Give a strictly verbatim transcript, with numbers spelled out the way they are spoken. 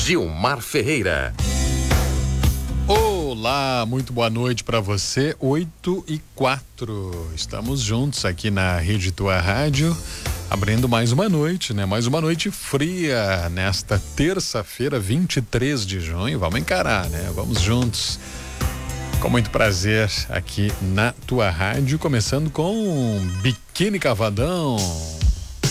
Gilmar Ferreira. Olá, muito boa noite para você. Oito e quatro. Estamos juntos aqui na Rede Tua Rádio, abrindo mais uma noite, né? Mais uma noite fria nesta terça-feira, vinte e três de junho. Vamos encarar, né? Vamos juntos. Com muito prazer aqui na Tua Rádio, começando com Biquíni Cavadão.